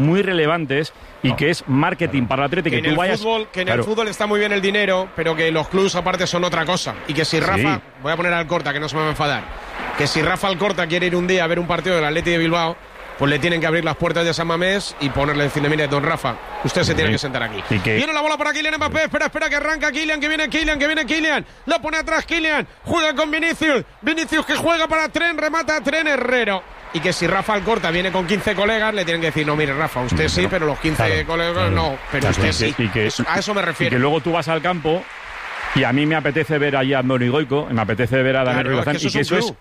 muy relevantes y que es marketing para el Atlético. Que en el fútbol está muy bien el dinero, pero que los clubes aparte son otra cosa. Y que si Rafa, voy a poner a Alcorta, que no se me va a enfadar, que si Rafa Alcorta quiere ir un día a ver un partido del Atleti de Bilbao, pues le tienen que abrir las puertas de San Mamés y ponerle decirle, mire, don Rafa, usted se tiene que sentar aquí. Viene la bola para Kylian Mbappé, espera que arranca Kylian, que viene Kylian, la pone atrás Kylian, juega con Vinicius que juega para Tren, remata a Tren, Herrero. Y que si Rafa Alcorta viene con 15 colegas, le tienen que decir, no, mire, Rafa, usted sí, pero los 15 colegas no, pero usted sí. A eso me refiero. Y que luego tú vas al campo y a mí me apetece ver allá a Morigoico, me apetece ver a Daniel Ribazán, y que eso es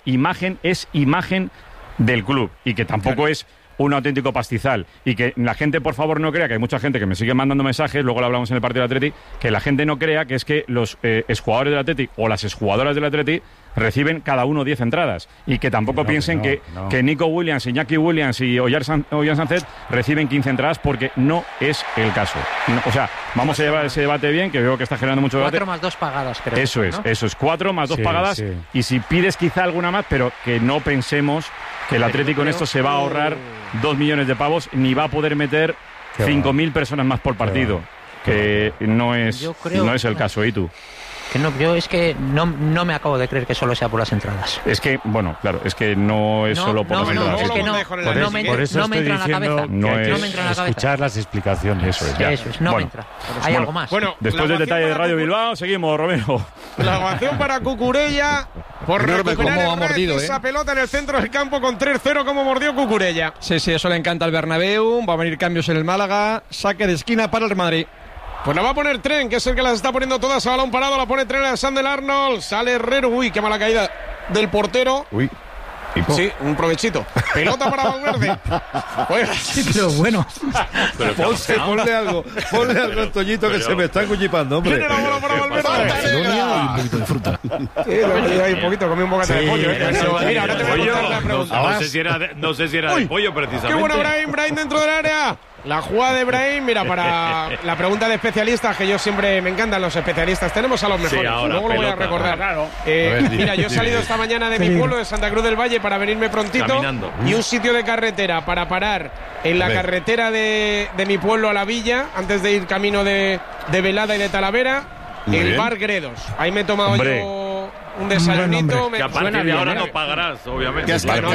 imagen del club, y que tampoco es un auténtico pastizal, y que la gente, por favor, no crea, que hay mucha gente que me sigue mandando mensajes, luego lo hablamos en el partido del Atleti, que la gente no crea que es que los exjugadores del Atleti o las exjugadoras del Atleti reciben cada uno 10 entradas, y que tampoco piensen que Nico Williams, Iñaki Williams y Ollán Sánchez reciben 15 entradas, porque no es el caso. O sea, vamos a llevar ese debate bien, que veo que está generando mucho debate. 4 más 2 pagadas, creo. Eso es 4 más 2 pagadas, y si pides quizá alguna más, pero que no pensemos que el Atlético en esto se va a ahorrar 2 millones de pavos, ni va a poder meter 5.000 personas más por partido, que no es el caso. ¿Y tú? Que no, yo es que no me acabo de creer que solo sea por las entradas. Es que, bueno, claro, es que no es solo por las entradas. Es que por eso me entra en la cabeza. No es escuchar las explicaciones. Eso es, no me entra. Hay algo más. Bueno, después del detalle de Radio Bilbao, seguimos, Romero. La ovación para Cucurella por recuperar esa pelota en el centro del campo con 3-0, como mordió Cucurella. Sí, eso le encanta al Bernabéu. Va a venir cambios en el Málaga. Saque de esquina para el Real Madrid. Pues la va a poner Tren, que es el que las está poniendo todas a balón parado. La pone Tren a Alexander Arnold. Sale Herrero. Uy, qué mala caída del portero. Uy. Sí, un provechito. Pelota para Valverde. Sí, pero bueno. Ponle algo, Toñito, que se me está encuchipando, hombre. Tiene la bola para Valverde. Y un poquito de fruta. Hay un poquito, comí un bocata de pollo. Mira, ahora te voy a contar la pregunta. No sé si era de pollo, precisamente. Qué buena Brahim dentro del área. La jugada de Brahim, mira, para la pregunta de especialistas, que yo siempre me encantan los especialistas. Tenemos a los mejores, luego lo voy a recordar. Mira, yo he salido esta mañana de mi pueblo, de Santa Cruz del Valle, para venirme prontito. Caminando. Y un sitio de carretera para parar en la carretera de mi pueblo a la villa, antes de ir camino de Velada y de Talavera, el bar Gredos. Ahí me he tomado yo un desayunito. Que a partir de ahora no pagarás, obviamente.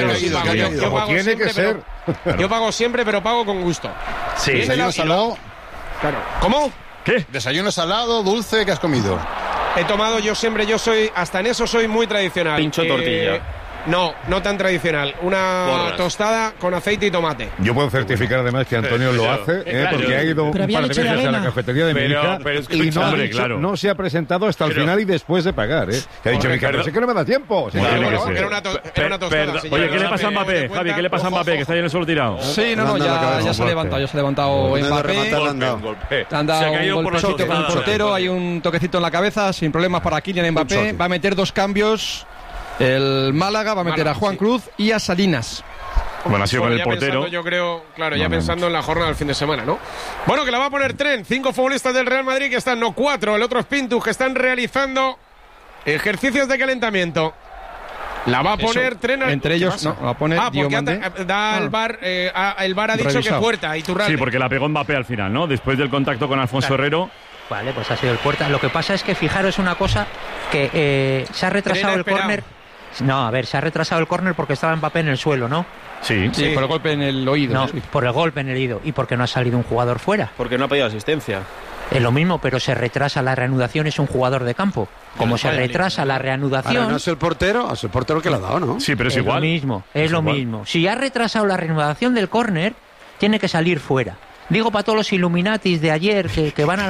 Yo pago siempre, pero pago con gusto. Sí. ¿Desayuno salado? Claro. ¿Cómo? ¿Qué? ¿Desayuno salado, dulce? ¿Qué has comido? He tomado hasta en eso soy muy tradicional. Pincho tortilla. No tan tradicional. Una tostada con aceite y tomate. Yo puedo certificar además que Antonio lo hace, porque ha ido un par de veces a la cafetería de mi hija y no se ha presentado hasta el final y después de pagar. Que ha dicho mi cara, es que no me da tiempo. Era una tostada. Oye, ¿qué le pasa a Mbappé, Javi? ¿Qué le pasa a Mbappé, que está ahí en el suelo tirado? Sí, ya se ha levantado Mbappé. Han dado un golpecito con el portero, hay un toquecito en la cabeza, sin problemas para Kylian Mbappé. Va a meter 2 cambios. El Málaga va a meter a Juan Cruz y a Salinas. Bueno, ha sido con el portero. Pensando, yo creo, pensando en la jornada del fin de semana, ¿no? Bueno, que la va a poner Tren. 5 futbolistas del Real Madrid que están, 4. El otro es Pintus, que están realizando ejercicios de calentamiento. La va a poner Tren. Entre ellos, no, la va a poner porque el VAR ha dicho revisado. Que Puerta, Iturralde. Sí, porque la pegó Mbappé al final, ¿no? Después del contacto con Alfonso Herrero. Vale, pues ha sido el Puerta. Lo que pasa es que fijaros una cosa, que se ha retrasado el córner. No, a ver, se ha retrasado el córner porque estaba Mbappé en el suelo, ¿no? Sí, por el golpe en el oído. No, por el golpe en el oído. ¿Y por qué no ha salido un jugador fuera? Porque no ha pedido asistencia. Es lo mismo, pero se retrasa la reanudación, es un jugador de campo. Como se retrasa la reanudación... Ahora no es el portero que le ha dado, ¿no? Sí, pero es igual. Es lo mismo. Si ha retrasado la reanudación del córner, tiene que salir fuera. Digo para todos los Illuminatis de ayer que van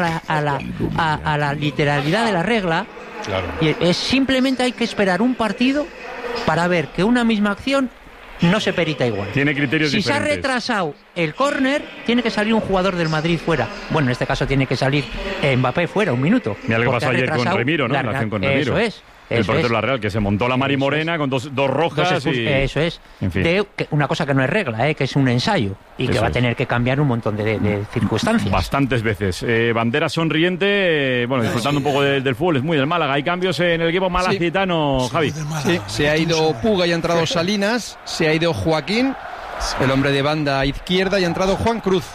a la literalidad de la regla. Claro. Y simplemente hay que esperar un partido para ver que una misma acción no se perita igual. Tiene criterios diferentes. Si se ha retrasado el córner, tiene que salir un jugador del Madrid fuera. Bueno, en este caso tiene que salir Mbappé fuera, un minuto. Mira lo que pasó ayer con Remiro, ¿no? La acción con Remiro. Eso es. El portero de la Real, que se montó la Mari Morena con dos rojas. Eso es. En fin. Una cosa que no es regla, que es un ensayo. Y que va a tener que cambiar un montón de circunstancias. Bastantes veces. Bandera sonriente, disfrutando un poco del fútbol. Es muy del Málaga. Hay cambios en el equipo malacitano, Javi. Sí, se ha ido Puga y ha entrado Salinas. Se ha ido Joaquín. el hombre de banda izquierda, y ha entrado Juan Cruz.